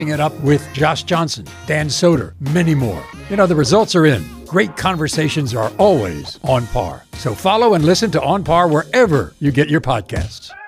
it up with Josh Johnson, Dan Soder, many more. You know, the results are in. Great conversations are always on par. So follow and listen to On Par wherever you get your podcasts.